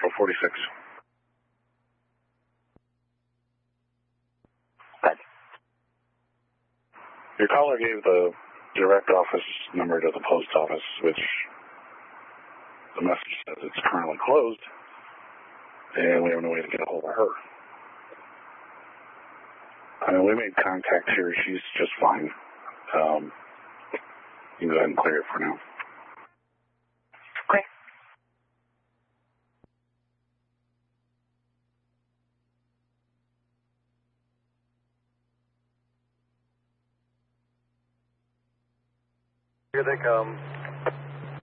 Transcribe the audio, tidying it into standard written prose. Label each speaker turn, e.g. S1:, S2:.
S1: Central 46.
S2: Good.
S1: Your caller gave the direct office number to the post office, which the message says it's currently closed, and we have no way to get a hold of her. I mean, we made contact here. She's just fine. You can go ahead and clear it for now.
S2: Okay.
S3: Here they come.